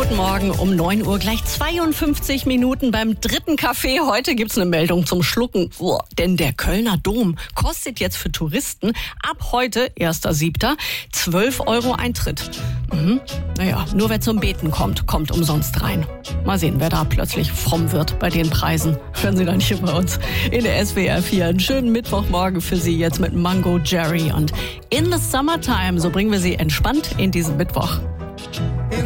guten Morgen um 9 Uhr, gleich 52 Minuten beim dritten Kaffee. Heute gibt's eine Meldung zum Schlucken. Denn der Kölner Dom kostet jetzt für Touristen ab heute, 1.7., 12 € Eintritt. Naja, nur wer zum Beten kommt umsonst rein. Mal sehen, wer da plötzlich fromm wird bei den Preisen. Hören Sie dann hier bei uns in der SWR 4. Einen schönen Mittwochmorgen für Sie jetzt mit Mango Jerry und In the Summertime. So bringen wir Sie entspannt in diesen Mittwoch.